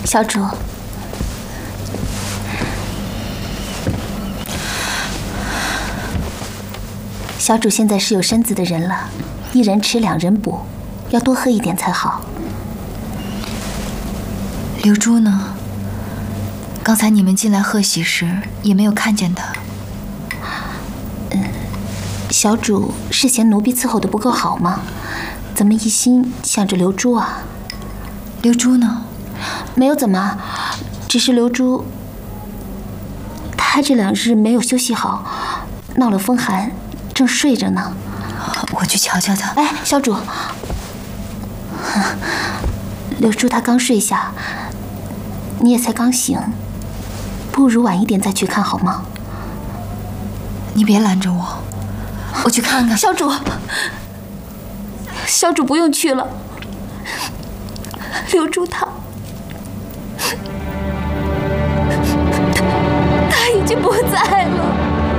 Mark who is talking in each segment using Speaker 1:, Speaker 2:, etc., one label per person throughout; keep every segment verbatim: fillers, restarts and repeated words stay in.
Speaker 1: 小主，小主现在是有身子的人了，一人吃两人补，要多喝一点才好。
Speaker 2: 刘珠呢？刚才你们进来贺喜时也没有看见她。
Speaker 1: 嗯，小主是嫌奴婢伺候的不够好吗？怎么一心想着刘珠啊？
Speaker 2: 刘珠呢？
Speaker 1: 没有怎么，只是刘珠，她这两日没有休息好，闹了风寒，正睡着呢。
Speaker 2: 我去瞧瞧她。
Speaker 1: 哎，小主，刘珠她刚睡下，你也才刚醒，不如晚一点再去看好吗？
Speaker 2: 你别拦着我，我去看看。
Speaker 1: 小主，小主不用去了，刘珠她。他已经不在了。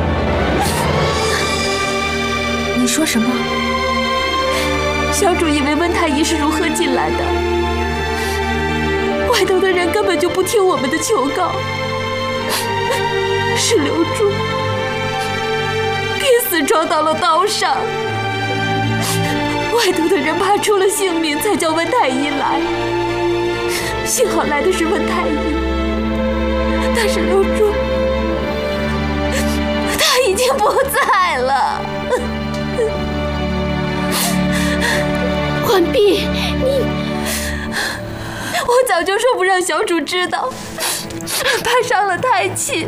Speaker 2: 你说什么？
Speaker 1: 小主以为温太医是如何进来的，外头的人根本就不听我们的求告，是刘珠拼死撞到了刀上，外头的人怕出了性命，才叫温太医来。幸好来的是温太医，但是刘珠他已经不在了。浣碧，你，我早就说不让小主知道，怕伤了太气。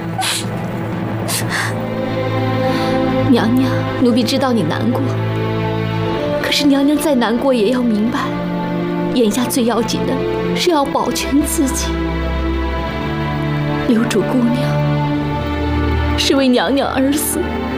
Speaker 3: 娘娘，奴婢知道你难过，可是娘娘再难过也要明白，眼下最要紧的是要保全自己。刘主姑娘是为娘娘而死，